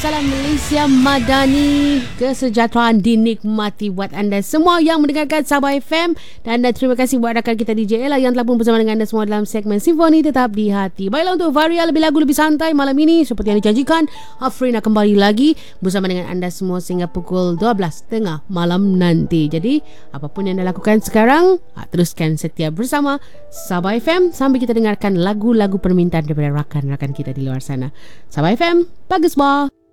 Salam Malaysia Madani, kesejahteraan dinikmati buat anda semua yang mendengarkan Sabah FM. Dan terima kasih buat rakan kita DJ Ella yang telah pun bersama dengan anda semua dalam segmen Simfoni Tetap di Hati. Baiklah, untuk varia lebih lagu lebih santai malam ini, seperti yang dijanjikan, Afrin akan kembali lagi bersama dengan anda semua sehingga pukul 12.30 malam nanti. Jadi apapun yang anda lakukan sekarang, teruskan setia bersama Sabah FM sambil kita dengarkan lagu-lagu permintaan daripada rakan-rakan kita di luar sana. Sabah FM, bagus bah.